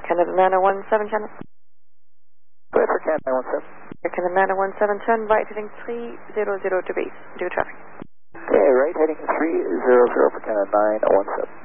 Canada 9017 channel. Go ahead for Canada 917. Canada 9017, turn right heading 300 to base. Do traffic. Okay, right heading 300 for Canada 917.